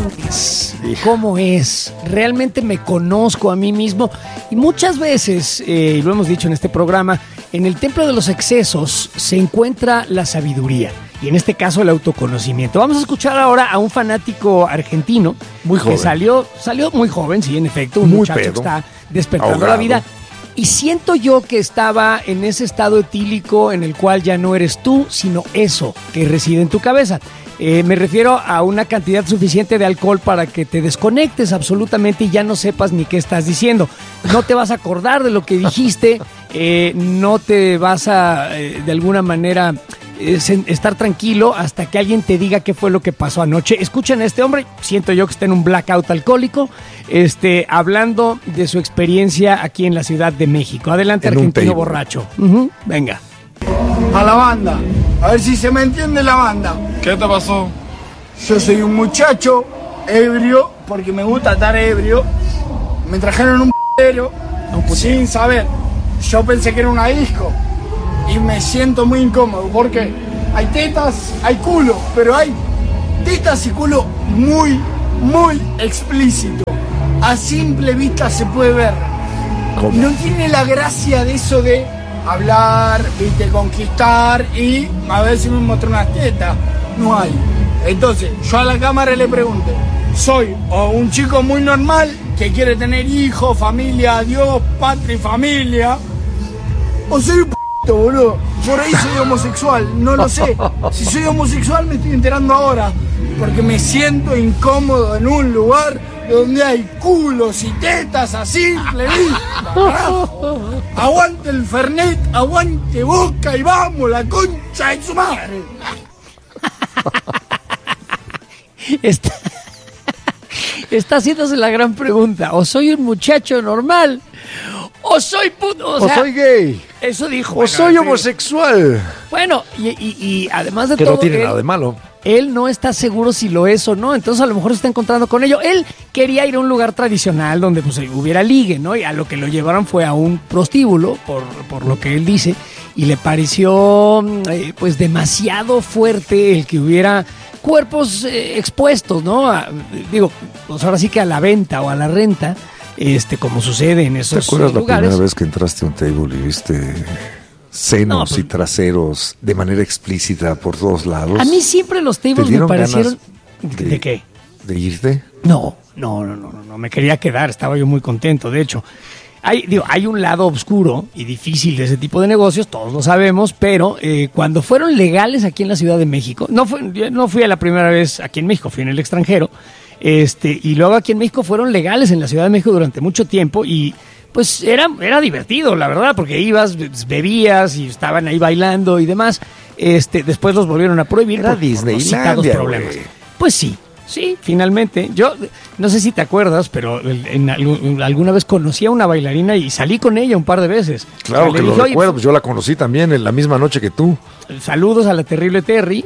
entiendes cómo es. Realmente me conozco a mí mismo. Y muchas veces, y lo hemos dicho en este programa, en el templo de los excesos se encuentra la sabiduría. Y en este caso el autoconocimiento. Vamos a escuchar ahora a un fanático argentino. Muy joven. Que salió muy joven, sí, en efecto. Un muchacho que está despertando ahogado. la vida. Y siento yo que estaba en ese estado etílico en el cual ya no eres tú, sino eso que reside en tu cabeza. Me refiero a una cantidad suficiente de alcohol para que te desconectes absolutamente y ya no sepas ni qué estás diciendo. No te vas a acordar de lo que dijiste, no te vas a, de alguna manera, estar tranquilo hasta que alguien te diga qué fue lo que pasó anoche. Escuchen a este hombre, siento yo que está en un blackout alcohólico, hablando de su experiencia aquí en la Ciudad de México. Adelante, argentino borracho. Venga. A la banda, a ver si se me entiende la banda. ¿Qué te pasó? Yo soy un muchacho ebrio, porque me gusta estar ebrio. Me trajeron un putero sin saber. Yo pensé que era una disco y me siento muy incómodo porque hay tetas, hay culo, pero hay tetas y culo muy, muy explícito. A simple vista se puede ver. ¿Cómo? No tiene la gracia de eso de hablar, viste, conquistar y a ver si me muestra unas tetas. No hay. Entonces, yo a la cámara le pregunto, ¿soy o un chico muy normal que quiere tener hijos, familia, Dios, patria y familia? ¿O soy un p***, boludo? Por ahí soy homosexual, no lo sé. Si soy homosexual me estoy enterando ahora, porque me siento incómodo en un lugar donde hay culos y tetas a simple vista. Carajo. Aguante el Fernet, aguante Boca y vamos, la concha de su madre. Está haciéndose la gran pregunta. O soy un muchacho normal, o soy puto. O soy gay. Eso dijo. O soy homosexual. Bueno, y además de Que todo, no tiene nada de malo. Él no está seguro si lo es o no, entonces a lo mejor se está encontrando con ello. Él quería ir a un lugar tradicional donde pues hubiera ligue, ¿no? Y a lo que lo llevaron fue a un prostíbulo, por lo que él dice, y le pareció pues demasiado fuerte el que hubiera cuerpos expuestos, ¿no? Pues ahora sí que a la venta o a la renta, como sucede en esos ¿Te acuerdas lugares? la primera vez que entraste a un table y viste senos y traseros de manera explícita por todos lados? A mí siempre los tables me parecieron... ¿De qué? ¿De irte? No, me quería quedar, estaba yo muy contento, de hecho. Hay un lado oscuro y difícil de ese tipo de negocios, todos lo sabemos, pero cuando fueron legales aquí en la Ciudad de México, yo no fui a la primera vez aquí en México, fui en el extranjero, y luego aquí en México fueron legales en la Ciudad de México durante mucho tiempo y pues era divertido, la verdad, porque ibas, bebías y estaban ahí bailando y demás. Después los volvieron a prohibir Era por los citados Disneylandia, problemas. güey. Pues sí, finalmente. Yo no sé si te acuerdas, pero alguna vez conocí a una bailarina y salí con ella un par de veces. Claro O sea, que le lo dije, "Oye, recuerdo, pues yo la conocí también en la misma noche que tú. saludos a la Terrible Terry,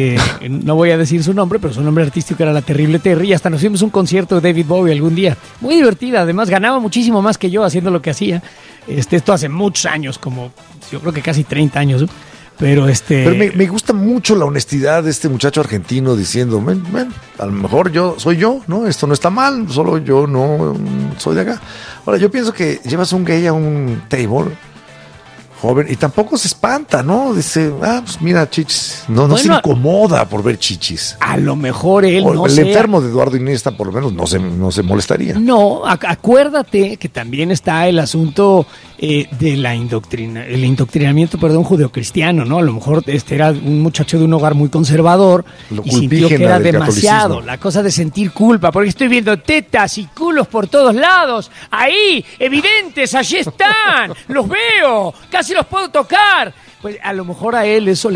no voy a decir su nombre, pero su nombre artístico era la Terrible Terry, y hasta nos fuimos a un concierto de David Bowie algún día. Muy divertida, además ganaba muchísimo más que yo haciendo lo que hacía. Esto hace muchos años, como yo creo que casi 30 años, ¿no? Pero Pero me gusta mucho la honestidad de este muchacho argentino diciendo, "Men, a lo mejor soy yo, ¿no? Esto no está mal, solo yo no soy de acá." Ahora, yo pienso que llevas un gay a un table joven y tampoco se espanta, ¿no? Dice, pues mira, chichis. No se incomoda por ver chichis. A lo mejor él O no el sea... enfermo de Eduardo Iniesta, por lo menos, no se molestaría. No, acuérdate que también está el asunto de el indoctrinamiento, judeocristiano, ¿no? A lo mejor era un muchacho de un hogar muy conservador y sintió que era demasiado, la cosa de sentir culpa, porque estoy viendo tetas y culos por todos lados, ahí, evidentes, allí están, los veo, casi los puedo tocar. Pues a lo mejor a él eso le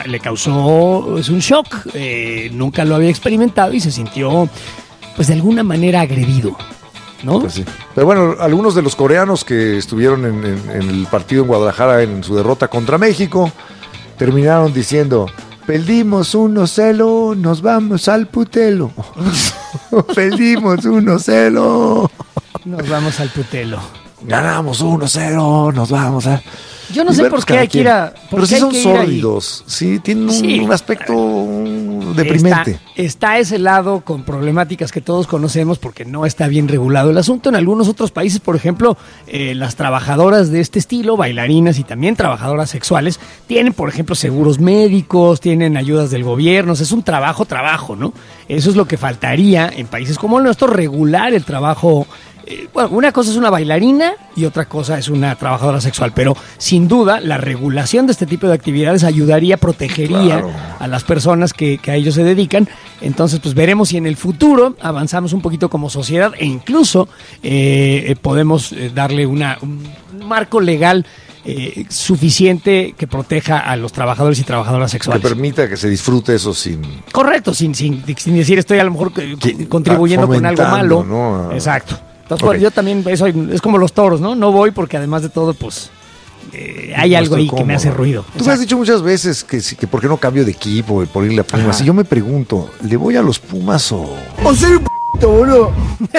causó es un shock, nunca lo había experimentado y se sintió pues de alguna manera agredido, ¿no? Pues sí. Pero bueno, algunos de los coreanos que estuvieron en el partido en Guadalajara en su derrota contra México terminaron diciendo, perdimos 1-0, nos vamos al putelo. Perdimos 1-0. Nos vamos al putelo. Ganamos 1-0, nos vamos a... Yo no Y sé bueno, por pues qué cada hay que quien. ir a... Pero sí son sórdidos, sí, tienen un aspecto deprimente. Está ese lado con problemáticas que todos conocemos porque no está bien regulado el asunto. En algunos otros países, por ejemplo, las trabajadoras de este estilo, bailarinas y también trabajadoras sexuales, tienen, por ejemplo, seguros médicos, tienen ayudas del gobierno. O sea, es un trabajo, ¿no? Eso es lo que faltaría en países como el nuestro, regular el trabajo. Bueno, una cosa es una bailarina y otra cosa es una trabajadora sexual, pero sin duda la regulación de este tipo de actividades ayudaría, protegería a las personas que a ellos se dedican. Entonces, pues veremos si en el futuro avanzamos un poquito como sociedad e incluso podemos darle un marco legal suficiente que proteja a los trabajadores y trabajadoras sexuales. Que permita que se disfrute eso sin... Correcto, sin decir estoy a lo mejor contribuyendo con algo malo. ¿no? Exacto. Entonces, bueno, yo también, eso es como los toros, ¿no? No voy porque además de todo, pues, hay algo ahí que me hace ruido. Tú me has dicho muchas veces que por qué no cambio de equipo, por irle a Pumas. Ajá. Y yo me pregunto, ¿le voy a los Pumas o...? O soy un boludo.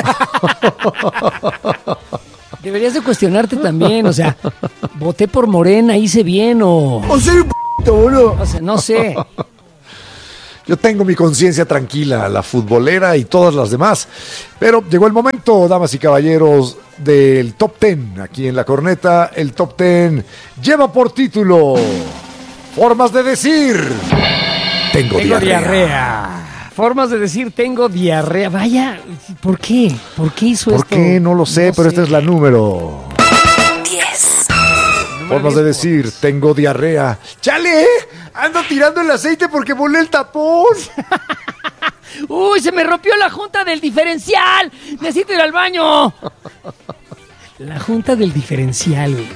Deberías de cuestionarte también, o sea, voté por Morena, hice bien o... O soy un boludo. O sea, no sé. Yo tengo mi conciencia tranquila, la futbolera y todas las demás. Pero llegó el momento, damas y caballeros, del Top 10. Aquí en La Corneta, el Top 10 lleva por título Formas de decir Tengo diarrea. Formas de decir tengo diarrea. Vaya, ¿por qué? ¿Por qué hizo esto? ¿Por qué? No lo sé, pero esta es la número 10. Formas de decir tengo diarrea. ¡Chale! Ando tirando el aceite porque volé el tapón. ¡Uy, se me rompió la junta del diferencial! ¡Necesito ir al baño! La junta del diferencial, güey.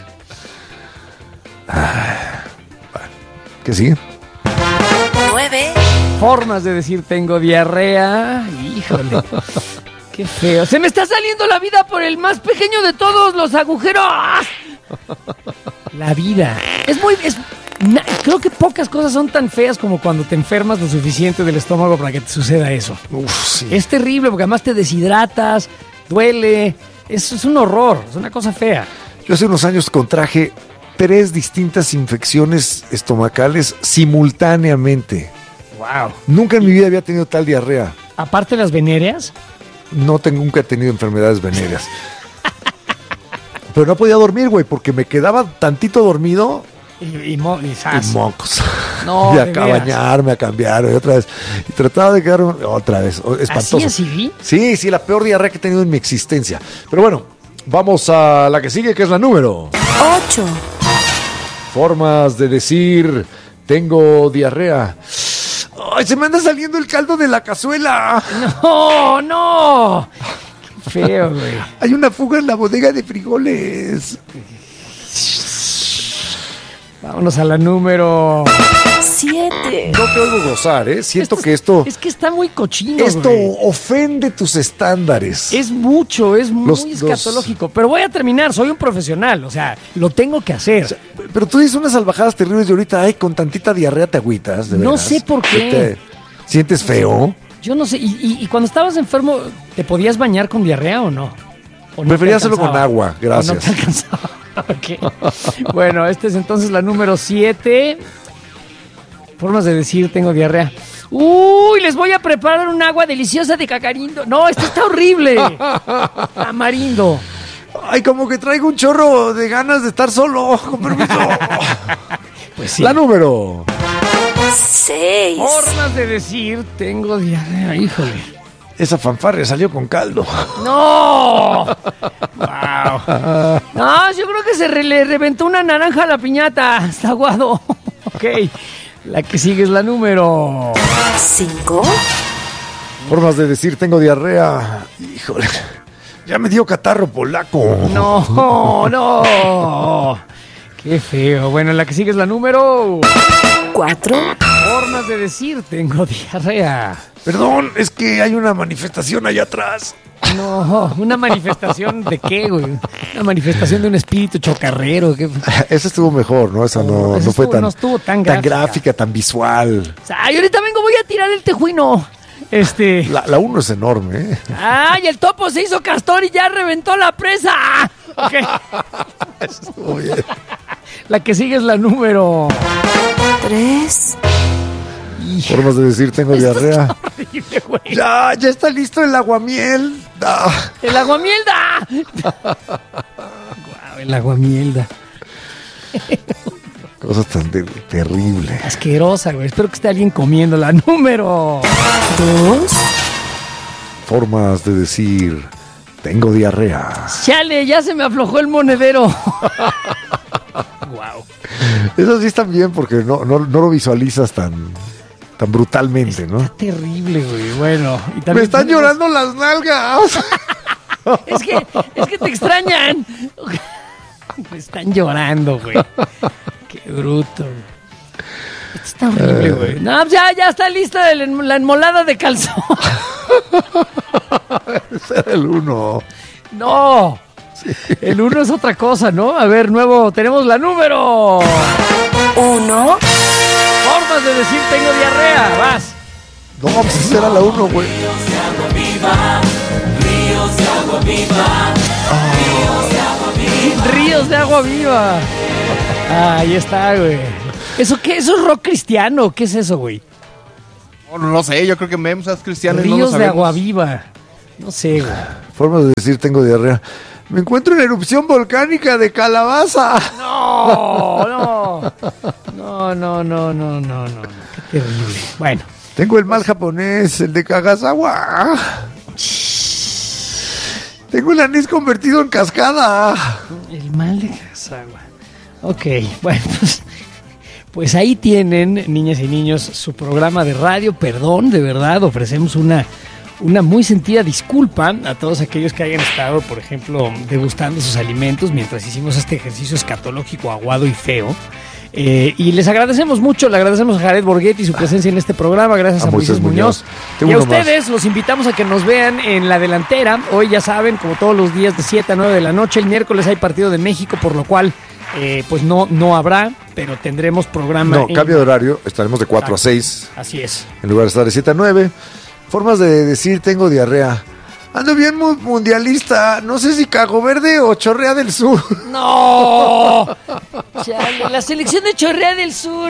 ¿Qué sigue? 9. Formas de decir tengo diarrea. Híjole. Qué feo. Se me está saliendo la vida por el más pequeño de todos los agujeros. La vida. Creo que pocas cosas son tan feas como cuando te enfermas lo suficiente del estómago para que te suceda eso. Uf, sí. Es terrible porque además te deshidratas, duele. Eso es un horror, es una cosa fea. Yo hace unos años contraje 3 distintas infecciones estomacales simultáneamente. Wow. Nunca en mi vida había tenido tal diarrea. Aparte de las venéreas. Nunca he tenido enfermedades venéreas. Pero no podía dormir, güey, porque me quedaba tantito dormido. Y mocos. No, y a bañarme, a cambiar, y otra vez. Y trataba de quedarme otra vez. Espantoso. ¿Así? Sí, la peor diarrea que he tenido en mi existencia. Pero bueno, vamos a la que sigue, que es la número 8. Formas de decir tengo diarrea. ¡Ay, se me anda saliendo el caldo de la cazuela! ¡No! ¡Qué feo, güey! Hay una fuga en la bodega de frijoles. Vámonos a la número 7. No te oigo gozar, ¿eh? Siento que esto... Es que está muy cochino, Esto güey. ofende tus estándares. Es muy escatológico. Pero voy a terminar, soy un profesional, o sea, lo tengo que hacer. O sea, pero tú dices unas salvajadas terribles y ahorita, ay, con tantita diarrea te agüitas, de No veras. sé por qué. ¿Sientes feo? Yo no sé, y cuando estabas enfermo, ¿te podías bañar con diarrea o no? ¿O no Prefería te hacerlo con alcanzaba? agua, gracias. ¿O no te alcanzaba? Okay. Bueno, esta es entonces la número 7. Formas de decir tengo diarrea. ¡Uy! Les voy a preparar un agua deliciosa de cacarindo. No, esto está horrible. Tamarindo. Ay, como que traigo un chorro de ganas de estar solo. Con permiso. Pues sí. La número 6. Formas de decir tengo diarrea, híjole. Esa fanfarria salió con caldo. ¡No! ¡Wow! No, yo creo que le reventó una naranja a la piñata. Está aguado. Ok. La que sigue es la número 5. Formas de decir tengo diarrea. Híjole. Ya me dio catarro polaco. No. Qué feo. Bueno, la que sigue es la número 4. Formas de decir tengo diarrea. Perdón, es que hay una manifestación allá atrás. No, ¿una manifestación de qué, güey? ¿Una manifestación de un espíritu chocarrero? ¿Qué? Esa estuvo mejor, ¿no? Esa no fue tan, no estuvo tan gráfica, tan visual. O sea, y ahorita voy a tirar el tejuino. La 1 es enorme, ¿eh? ¡Ay, el topo se hizo castor y ya reventó la presa! Ok. Estuvo bien. La que sigue es la número 3. Formas de decir tengo diarrea. horrible, güey. Ya está listo el aguamiel. El aguamielda. Guau, el aguamielda. Cosa tan terrible. Asquerosa, güey. Espero que esté alguien comiendo la número 2. Formas de decir tengo diarrea. Chale, ya se me aflojó el monedero. Wow. Eso sí está bien porque no lo visualizas tan brutalmente, ¿no? Está terrible, güey. Bueno. Y Me también están llorando las nalgas. Es que te extrañan. Me están llorando, güey. Qué bruto. Esto está horrible, güey. No, pues ya está lista la enmolada de calzón. Ese era el 1. No. Sí. El 1 es otra cosa, ¿no? A ver, tenemos la número 1. Formas de decir tengo diarrea. Vas. No, pues esa era la 1, güey. Ríos de agua viva. Ahí está, güey. ¿Eso qué? ¿Eso es rock cristiano? ¿Qué es eso, güey? No sé, yo creo que Memes es cristiano y no lo Ríos de sabemos. agua viva. No sé, güey. Formas de decir tengo diarrea. Me encuentro en erupción volcánica de Calabaza. No. Qué terrible. Bueno. Tengo el mal japonés, el de Kagasawa. Tengo el anís convertido en cascada. El mal de Kagasawa. Ok, bueno, pues ahí tienen, niñas y niños, su programa de radio. Perdón, de verdad, ofrecemos una muy sentida disculpa a todos aquellos que hayan estado, por ejemplo, degustando sus alimentos mientras hicimos este ejercicio escatológico aguado y feo. Y les agradecemos mucho, le agradecemos a Jared Borghetti su presencia en este programa, gracias a Moisés Muñoz. Y a ustedes los invitamos a que nos vean en la delantera. Hoy ya saben, como todos los días de 7 a 9 de la noche, el miércoles hay partido de México, por lo cual pues no habrá, pero tendremos programa. No, cambio de horario, estaremos de 4 a 6. Así es. En lugar de estar de 7 a 9. Formas de decir tengo diarrea. Ando bien mundialista. No sé si Cago Verde o Chorrea del Sur. ¡No! Chale, la selección de Chorrea del Sur.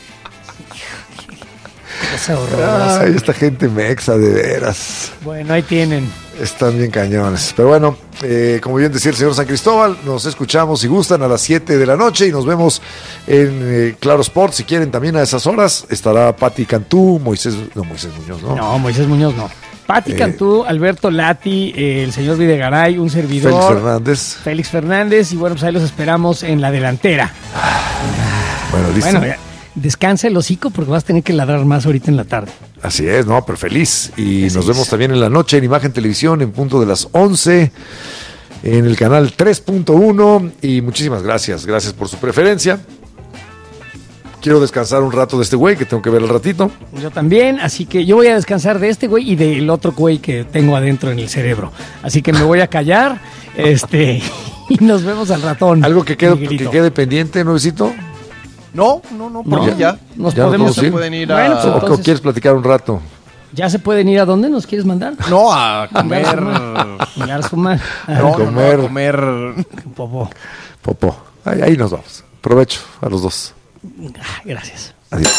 Cosa horrorosa. Ay, esta gente mexa, de veras. Bueno, ahí tienen. Están bien cañones. Pero bueno, como bien decía el señor San Cristóbal, nos escuchamos si gustan a las 7 de la noche y nos vemos en Claro Sport. Si quieren también a esas horas estará Pati Cantú, Moisés Muñoz, ¿no? No, Moisés Muñoz no. Pati Cantú, Alberto Lati, el señor Videgaray, un servidor. Félix Fernández. Y bueno, pues ahí los esperamos en la delantera. Bueno, listo. Bueno, descansa el hocico porque vas a tener que ladrar más ahorita en la tarde. Así es, no, pero feliz. Y nos vemos también en la noche en Imagen Televisión en punto de las 11 en el canal 3.1. Y muchísimas gracias. Gracias por su preferencia. Quiero descansar un rato de este güey que tengo que ver al ratito. Yo también, así que yo voy a descansar de este güey y del otro güey que tengo adentro en el cerebro. Así que me voy a callar y nos vemos al ratón. ¿Algo que quede pendiente, nuevecito? No, porque ya. Nos ya podemos se pueden ir a... Bueno, pues ¿O entonces, quieres platicar un rato? ¿ya se pueden ir a dónde nos quieres mandar? No, a comer. Mirar su mar. No, comer. a comer. Popó. Ahí nos vamos. Provecho a los dos. Gracias. Adiós.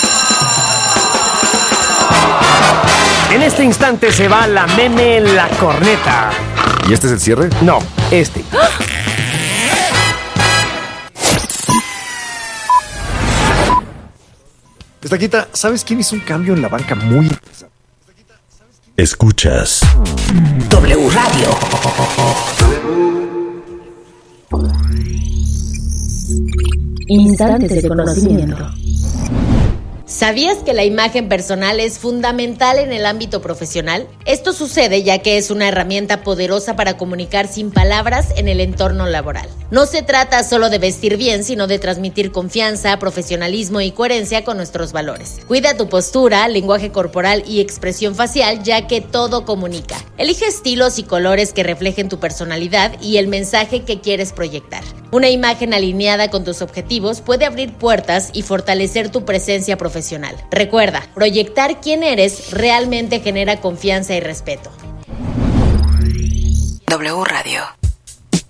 En este instante se va la meme la corneta. ¿Y este es el cierre? No, este. Estaquita, ¿sabes quién hizo un cambio en la banca muy interesante? Escuchas W Radio. Instantes de conocimiento. ¿Sabías que la imagen personal es fundamental en el ámbito profesional? Esto sucede ya que es una herramienta poderosa para comunicar sin palabras en el entorno laboral. No se trata solo de vestir bien, sino de transmitir confianza, profesionalismo y coherencia con nuestros valores. Cuida tu postura, lenguaje corporal y expresión facial, ya que todo comunica. Elige estilos y colores que reflejen tu personalidad y el mensaje que quieres proyectar. Una imagen alineada con tus objetivos puede abrir puertas y fortalecer tu presencia profesional. Recuerda, proyectar quién eres realmente genera confianza y respeto. W Radio.